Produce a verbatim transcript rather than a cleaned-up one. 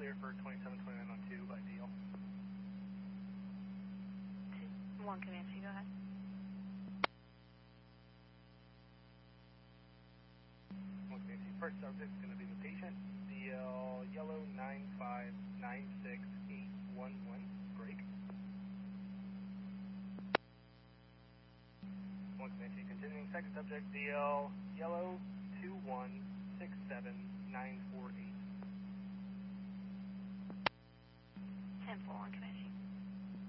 clear for twenty-seven twenty-nine on two by D L. one Comanche, go ahead. one Comanche, first subject is going to be the patient, D L yellow nine five nine six eight one one, break. one Comanche, continuing, second subject, D L yellow two one six seven nine four eight. ten four, one Comanche.